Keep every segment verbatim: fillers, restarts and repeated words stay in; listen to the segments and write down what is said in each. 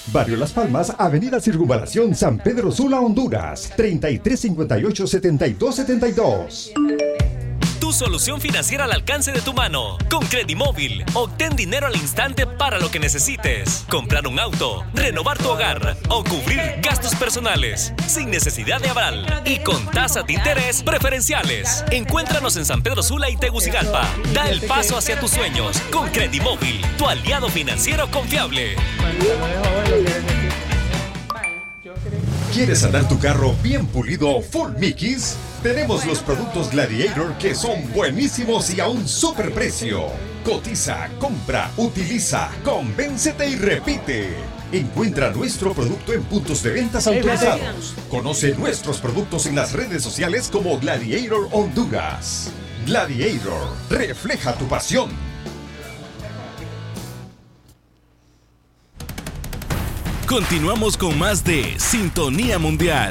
Barrio Las Palmas, Avenida Circunvalación San Pedro Sula, Honduras, treinta y tres cincuenta y ocho, setenta y dos setenta y dos. Tu solución financiera al alcance de tu mano. Con Credimóvil, obtén dinero al instante para lo que necesites. Comprar un auto, renovar tu hogar o cubrir gastos personales. Sin necesidad de aval y con tasas de interés preferenciales. Encuéntranos en San Pedro Sula y Tegucigalpa. Da el paso hacia tus sueños con Credimóvil, tu aliado financiero confiable. ¿Quieres andar tu carro bien pulido full Mickeys? Tenemos los productos Gladiator que son buenísimos y a un super precio. Cotiza, compra, utiliza, convéncete y repite. Encuentra nuestro producto en puntos de ventas autorizados. Conoce nuestros productos en las redes sociales como Gladiator Honduras. Gladiator, refleja tu pasión. Continuamos con más de Sintonía Mundial.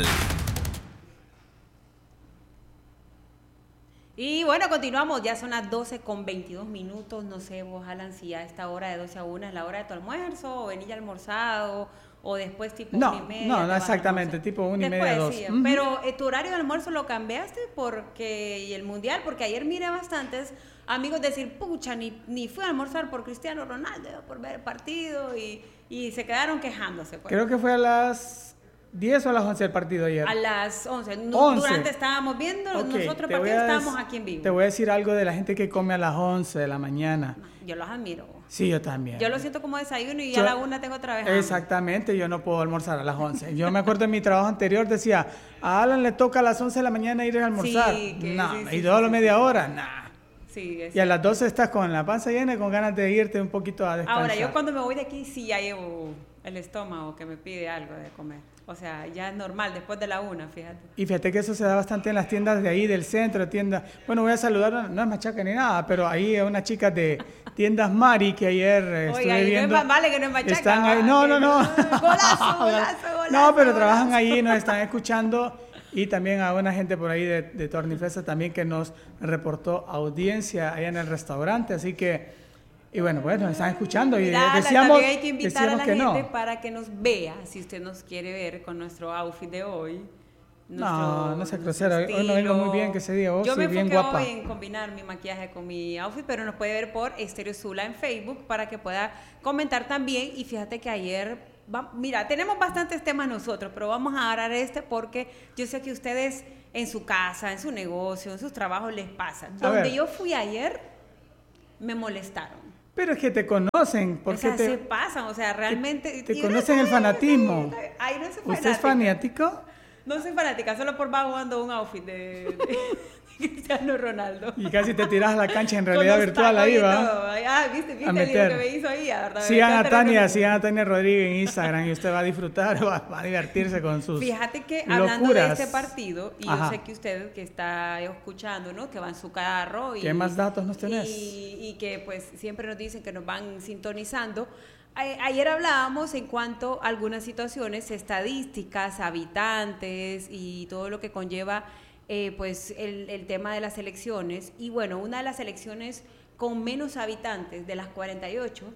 Y bueno, continuamos, ya son las doce con veintidós minutos, no sé vos, Alan, si a esta hora de doce a una es la hora de tu almuerzo, o venís ya almorzado, o después tipo no, una y media. No, no exactamente, tipo una y media, dos. Sí, uh-huh. Pero eh, tu horario de almuerzo lo cambiaste porque, y el mundial, porque ayer miré bastantes amigos decir, pucha, ni, ni fui a almorzar por Cristiano Ronaldo, por ver el partido, y, y se quedaron quejándose. Pues. Creo que fue a las diez o a las once el partido ayer. A las once. once. Durante estábamos viendo, okay, nosotros el partido estábamos aquí en vivo. Te voy a decir algo de la gente que come a las once de la mañana. Yo los admiro. Sí, yo también. Yo lo siento como desayuno y yo, a la una tengo otra vez. Exactamente, yo no puedo almorzar a las once. Yo me acuerdo en mi trabajo anterior, decía, a Alan le toca a las once de la mañana ir a almorzar. Sí, que, no, sí, y sí, todo sí, lo sí, media sí, hora, sí. nah. Sí, y a las doce estás con la panza llena y con ganas de irte un poquito a descansar. Ahora, yo cuando me voy de aquí sí ya llevo el estómago que me pide algo de comer. O sea, ya es normal después de la una, fíjate. Y fíjate que eso se da bastante en las tiendas de ahí, del centro, tiendas. Bueno, voy a saludar, no es machaca ni nada, pero ahí a unas chicas de tiendas Mari que ayer eh, Oiga, estuve viendo. No es, vale que no es machaca. Están ahí, no, no, no. Golazo, golazo, golazo. No, pero golazo. trabajan ahí, nos están escuchando. Y también a una gente por ahí de, de Tornifesa también que nos reportó audiencia allá en el restaurante. Así que, y bueno, pues nos están escuchando. Y Mira, decíamos, también hay que invitar a la que gente no. para que nos vea, si usted nos quiere ver con nuestro outfit de hoy. Nuestro, no, no sé grosera. Hoy no vengo muy bien que ese día. Oh, Yo sí, me bien enfoqué guapa. hoy en combinar mi maquillaje con mi outfit, pero nos puede ver por Estéreo Sula en Facebook para que pueda comentar también. Y fíjate que ayer, va, mira, tenemos bastantes temas nosotros, pero vamos a agarrar este porque yo sé que ustedes en su casa, en su negocio, en sus trabajos les pasa. Donde yo fui ayer, me molestaron. Pero es que te conocen. Porque o sea, te, se pasan, o sea, realmente... Te, te conocen el fanatismo. Ay, no soy fanática. ¿Usted es fanático? No soy fanática, solo por vago ando un outfit de, de Cristiano Ronaldo. Y casi te tiras a la cancha en realidad virtual ahí, va. Ah, viste, viste el libro que me hizo ahí, ¿verdad? Sigan a Tania, sigan a Tania Rodríguez en Instagram y usted va a disfrutar, va, va a divertirse con sus Fíjate que locuras. Hablando de este partido, y Ajá. yo sé que usted que está escuchando, ¿no? Que va en su carro y... ¿Qué más datos nos tenés? Y, y que pues siempre nos dicen que nos van sintonizando. Ayer hablábamos en cuanto a algunas situaciones, estadísticas, habitantes y todo lo que conlleva eh, pues el, el tema de las elecciones. Y bueno, una de las elecciones con menos habitantes de las cuarenta y ocho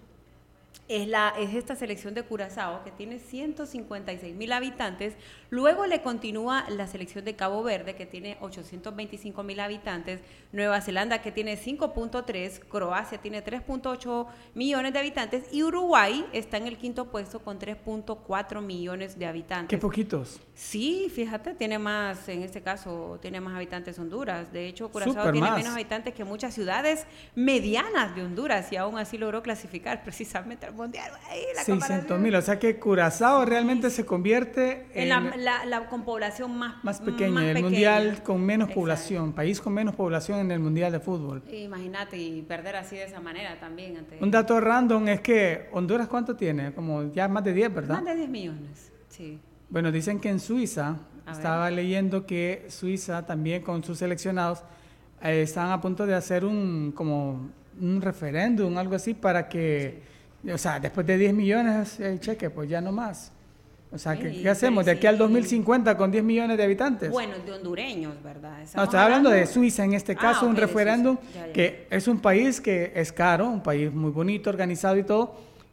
es, la, es esta selección de Curazao, que tiene ciento cincuenta y seis mil habitantes. Luego le continúa la selección de Cabo Verde, que tiene ochocientos veinticinco mil habitantes. Nueva Zelanda, que tiene cinco punto tres. Croacia tiene tres punto ocho millones de habitantes. Y Uruguay está en el quinto puesto con tres punto cuatro millones de habitantes. ¡Qué poquitos! Sí, fíjate, tiene más, en este caso, tiene más habitantes Honduras. De hecho, Curazao Super tiene más. menos habitantes que muchas ciudades medianas de Honduras y aún así logró clasificar precisamente al Mundial. Ahí, la seiscientos mil, o sea que Curazao realmente se convierte en, en... La, la, la con población más, más pequeña, más el pequeña. mundial con menos Exacto. población, país con menos población en el mundial de fútbol. Imagínate, y perder así de esa manera también. Ante... Un dato random es que Honduras, ¿cuánto tiene? Como ya más de diez, ¿verdad? Más de diez millones, sí. Bueno, dicen que en Suiza, a estaba ver. leyendo que Suiza también con sus seleccionados eh, están a punto de hacer un como un referéndum, algo así, para que, sí. o sea, después de diez millones, eh, cheque, pues ya no más. O sea, ¿qué, ¿qué hacemos? De aquí al dos mil cincuenta con diez millones de habitantes. Bueno, de hondureños, ¿verdad? No, estoy hablando de Suiza en este caso, ah, un okay, referéndum ya, ya. que es un país que es caro, un país muy bonito, organizado y todo,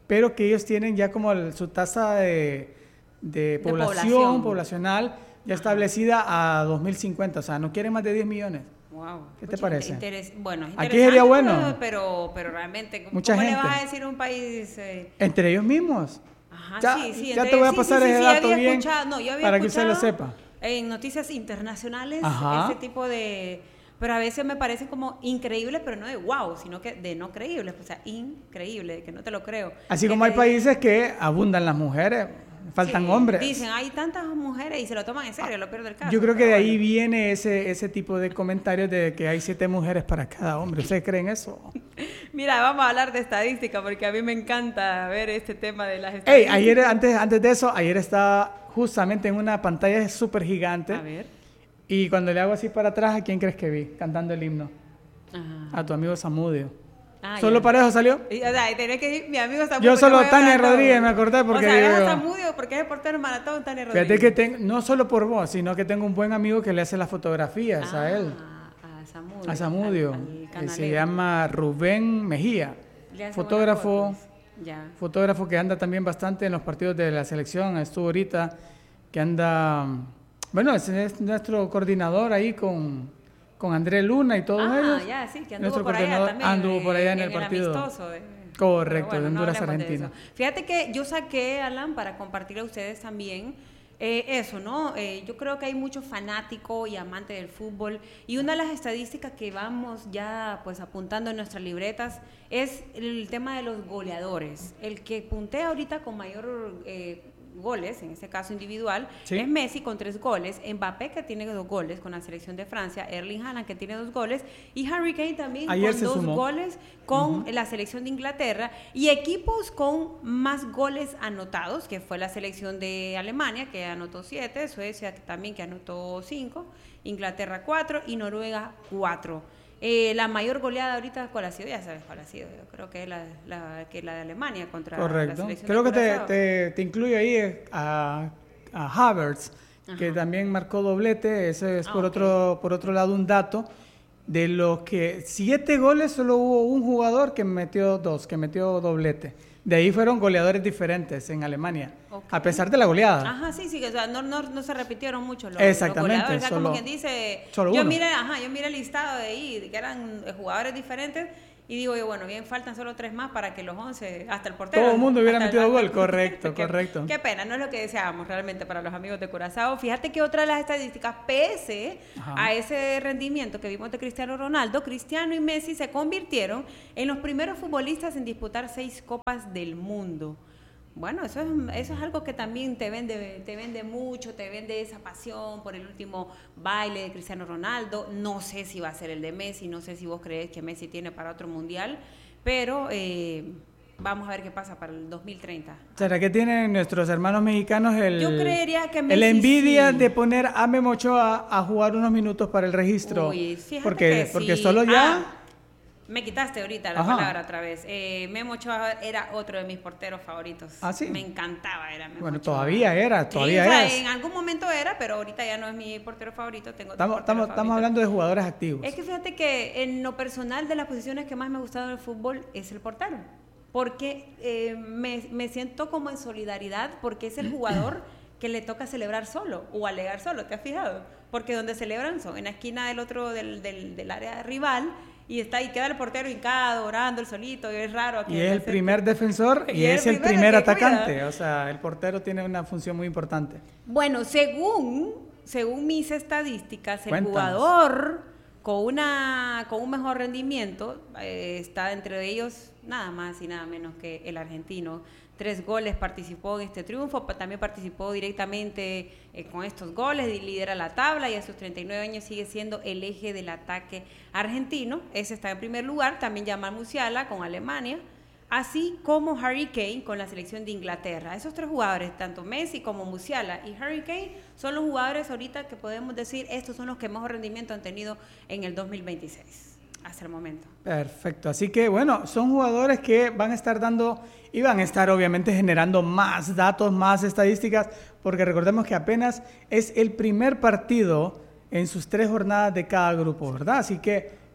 pero que ellos tienen ya como el, su tasa de, de, De población, población. poblacional ya establecida a dos mil cincuenta, o sea, no quieren más de diez millones. Wow. ¿Qué te Pucha, parece? interes- bueno, es Aquí interesante, sería bueno. Pero, pero realmente, ¿cómo, Mucha cómo le gente. vas a decir a un país? eh, Entre ellos mismos. Ajá, Ya- sí, sí. ya entre- te voy a sí, pasar sí, sí, ese sí, dato había bien escuchado- no, yo había para que usted lo escuchado sepa. En noticias internacionales, Ajá. ese tipo de... Pero a veces me parecen como increíbles, pero no de wow, sino que de no creíbles. O sea, increíble, de que no te lo creo. Así Que como te hay digan- países que abundan las mujeres, faltan Sí, hombres. Dicen, hay tantas mujeres y se lo toman en serio, lo peor del caso. Yo creo que pero de ahí bueno. viene ese, ese tipo de comentarios de que hay siete mujeres para cada hombre. ¿Ustedes creen eso? Mira, vamos a hablar de estadística porque a mí me encanta ver este tema de las Hey, estadísticas. ayer, antes, antes de eso, ayer estaba justamente en una pantalla súper gigante. A ver. Y cuando le hago así para atrás, ¿a quién crees que vi cantando el himno? Ajá. A tu amigo Samudio. Ah, ¿Solo ya. para eso salió? Y, o sea, y tenés que ir, mi amigo Samudio. Yo solo voy a Tania hablar, Rodríguez no. me acordé porque O sea, digo- era Samudio porque es el portero en maratón, Tania Rodríguez. Fíjate que tengo, no solo por vos, sino que tengo un buen amigo que le hace las fotografías a él. Ah, a Samudio. A Samudio. al- al que se canalero. llama Rubén Mejía. Le hace Fotógrafo. buenas fotos. Ya. Fotógrafo que anda también bastante en los partidos de la selección, estuvo ahorita, que anda, bueno, es, es nuestro coordinador ahí con, con André Luna y todos Ah, ellos. ya, sí, que anduvo Nuestro por allá coordinador también. anduvo por allá en eh, el partido. amistoso de- Correcto, pero de Honduras, no hablemos de Argentina. eso. Fíjate que yo saqué, Alan, para compartir a ustedes también, eh, eso, ¿no? Eh, yo creo que hay mucho fanático y amante del fútbol y una de las estadísticas que vamos ya pues apuntando en nuestras libretas es el tema de los goleadores. El que puntea ahorita con mayor eh, goles, en este caso individual, Sí. es Messi con tres goles, Mbappé que tiene dos goles con la selección de Francia, Erling Haaland que tiene dos goles y Harry Kane también Ayer con se dos sumó. goles con la selección de Inglaterra y equipos con más goles anotados, que fue la selección de Alemania que anotó siete, Suecia que también que anotó cinco, Inglaterra cuatro y Noruega cuatro. Eh, la mayor goleada ahorita, ¿cuál ha sido? Ya sabes cuál ha sido. Yo creo que es la, la, que la de Alemania contra la Correcto. selección Creo de que te, Curazao. te, te incluye ahí a, a Havertz, que Ajá. también marcó doblete. Ese es Ah, por, ok. otro, por otro lado un dato. De los que siete goles, solo hubo un jugador que metió dos, que metió doblete. De ahí fueron goleadores diferentes en Alemania, Ok. a pesar de la goleada. Ajá, sí, sí, o sea, no, no, no se repitieron mucho los, Exactamente, los goleadores, o sea, como solo- quien dice, solo yo uno. miré, ajá, yo miré el listado de ahí, de que eran eh, jugadores diferentes, y digo yo, bueno, bien, faltan solo tres más para que los once, hasta el portero. Todo el mundo hubiera hasta el- metido hasta- gol, correcto, Qué- correcto. Qué pena, no es lo que deseábamos realmente para los amigos de Curazao. Fíjate que otra de las estadísticas, pese Ajá. a ese rendimiento que vimos de Cristiano Ronaldo, Cristiano y Messi se convirtieron en los primeros futbolistas en disputar seis copas del mundo. Bueno, eso es, eso es algo que también te vende, te vende mucho, te vende esa pasión por el último baile de Cristiano Ronaldo. No sé si va a ser el de Messi, no sé si vos crees que Messi tiene para otro mundial, pero eh, vamos a ver qué pasa para el dos mil treinta. ¿Será que tienen nuestros hermanos mexicanos el, Yo creería que el Messi envidia sí. de poner a Memo Ochoa a jugar unos minutos para el registro? Uy, fíjate porque que porque sí. solo ya... Ah, me quitaste ahorita la Ajá. palabra otra vez. Eh, Memo Ochoa era otro de mis porteros favoritos. ¿Ah, sí? Me encantaba, era Memo Bueno, Ochoa. todavía era, todavía sí, o sea, es. en algún momento era, pero ahorita ya no es mi portero favorito. Tengo otro Estamos, portero estamos, estamos favorito. hablando de jugadores activos. Es que fíjate que en lo personal de las posiciones que más me ha gustado en el fútbol es el portero. Porque eh, me, me siento como en solidaridad porque es el jugador que le toca celebrar solo o alegar solo, ¿te has fijado? Porque donde celebran son en la esquina del otro, del, del, del área rival y está y queda el portero hincado, orando el solito, y es raro. Y que es el hace- primer defensor y, Y es el primero primer que atacante. cuida. O sea, el portero tiene una función muy importante. Bueno, según, según mis estadísticas, el Cuéntanos. jugador con, una, con un mejor rendimiento eh, está entre ellos nada más y nada menos que el argentino. Tres goles participó en este triunfo, pa- también participó directamente eh, con estos goles, y lidera la tabla y a sus treinta y nueve años sigue siendo el eje del ataque argentino. Ese está en primer lugar, también Yamal Musiala con Alemania, así como Harry Kane con la selección de Inglaterra. Esos tres jugadores, tanto Messi como Musiala y Harry Kane, son los jugadores ahorita que podemos decir, estos son los que mejor rendimiento han tenido en el dos mil veintiséis, hasta el momento. Perfecto. Así que, bueno, son jugadores que van a estar dando y van a estar obviamente generando más datos, más estadísticas, porque recordemos que apenas es el primer partido en sus tres jornadas de cada grupo, ¿verdad? Así que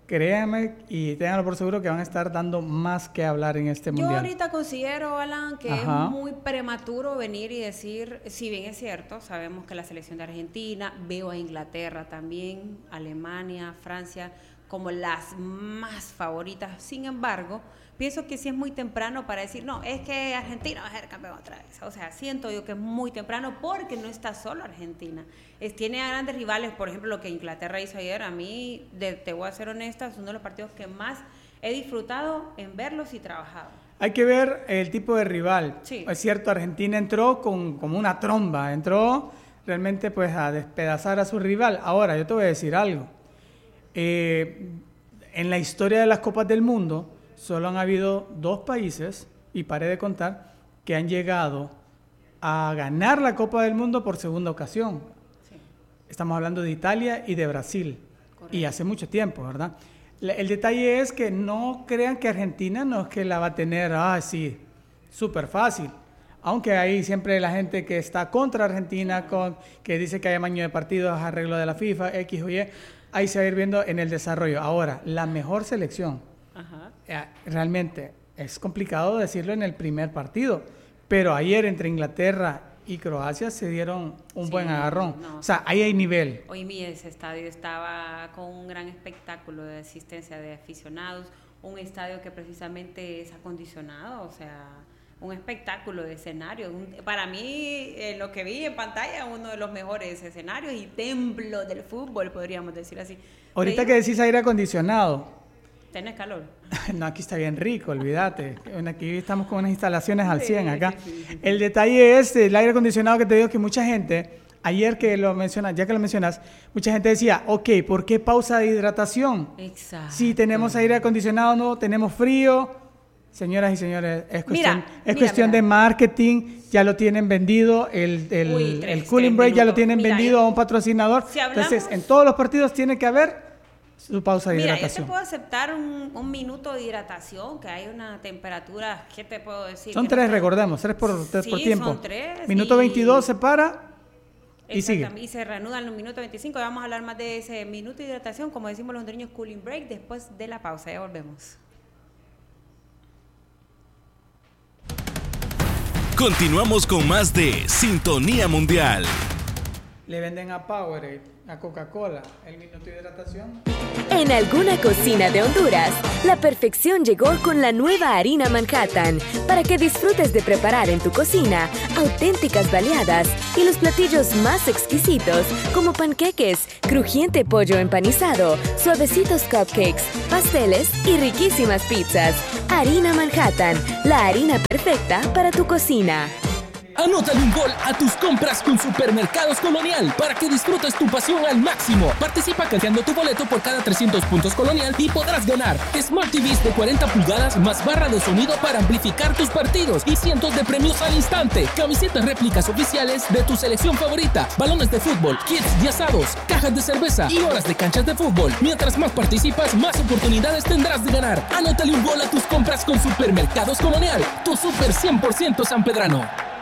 créanme y ténganlo por seguro que van a estar dando más que hablar en este mundial. Yo ahorita considero, Alan, que Ajá. es muy prematuro venir y decir, si bien es cierto, sabemos que la selección de Argentina, veo a Inglaterra también, Alemania, Francia, como las más favoritas. Sin embargo, pienso que sí es muy temprano para decir, no, es que Argentina va a ser campeón otra vez. O sea, siento yo que es muy temprano porque no está solo Argentina. Es, tiene a grandes rivales, por ejemplo, lo que Inglaterra hizo ayer. A mí, de, te voy a ser honesta, es uno de los partidos que más he disfrutado en verlos y trabajado. Hay que ver el tipo de rival. Sí. Es cierto, Argentina entró con, como una tromba, entró realmente pues a despedazar a su rival. Ahora, yo te voy a decir algo. Eh, en la historia de las Copas del Mundo, solo han habido dos países, y paré de contar, que han llegado a ganar la Copa del Mundo por segunda ocasión. Sí. Estamos hablando de Italia y de Brasil. Correcto. Y hace mucho tiempo, ¿verdad? El detalle es que no crean que Argentina no es que la va a tener, ah, sí, súper fácil. Aunque hay siempre la gente que está contra Argentina, con, que dice que hay amaño de partidos, arreglo de la FIFA, X o Y. Ahí se va a ir viendo en el desarrollo. Ahora, la mejor selección, Ajá. eh, realmente es complicado decirlo en el primer partido, pero ayer entre Inglaterra y Croacia se dieron un Sí, buen agarrón. no. O sea, ahí hay nivel. Hoy mi ese estadio estaba con un gran espectáculo de asistencia de aficionados, un estadio que precisamente es acondicionado, o sea, un espectáculo de escenario. Un, para mí, en lo que vi en pantalla, uno de los mejores escenarios y templo del fútbol, podríamos decir así. Ahorita Pero, que decís aire acondicionado, ¿tenés calor? no, aquí está bien rico, olvídate. Aquí estamos con unas instalaciones al Sí, cien acá. sí, sí, sí. El detalle es el aire acondicionado que te digo que mucha gente, ayer que lo mencionas, ya que lo mencionas, mucha gente decía, ok, ¿por qué pausa de hidratación? Exacto. Si tenemos aire acondicionado, no tenemos frío. Señoras y señores, es cuestión, Mira, es mira, cuestión mira. de marketing, ya lo tienen vendido, el, el, Uy, tres, el cooling tres break ya lo minutos. tienen Mira, vendido yo- a un patrocinador. Si hablamos- Entonces, en todos los partidos tiene que haber su pausa de Mira, yo te hidratación. puedo aceptar un, un minuto de hidratación, que hay una temperatura, ¿qué te puedo decir? Son Que no tres, está- recordemos, tres por, tres Sí, por tiempo. son tres, Minuto y- veintidós se para y sigue. Exactamente, y se reanuda en los minutos veinticinco. Vamos a hablar más de ese minuto de hidratación, como decimos los hondureños, cooling break, después de la pausa. Ya volvemos. Continuamos con más de Sintonía Mundial. Le venden a Powerade, a Coca-Cola, el minuto de hidratación. En alguna cocina de Honduras, la perfección llegó con la nueva harina Manhattan para que disfrutes de preparar en tu cocina auténticas baleadas y los platillos más exquisitos como panqueques, crujiente pollo empanizado, suavecitos cupcakes, pasteles y riquísimas pizzas. Harina Manhattan, la harina perfecta para tu cocina. Anótale un gol a tus compras con Supermercados Colonial para que disfrutes tu pasión al máximo. Participa canjeando tu boleto por cada trescientos puntos Colonial y podrás ganar Smart T Vs de cuarenta pulgadas más barra de sonido para amplificar tus partidos y cientos de premios al instante. Camisetas réplicas oficiales de tu selección favorita, balones de fútbol, kits y asados, cajas de cerveza y horas de canchas de fútbol. Mientras más participas, más oportunidades tendrás de ganar. Anótale un gol a tus compras con Supermercados Colonial, tu super cien por ciento sanpedrano.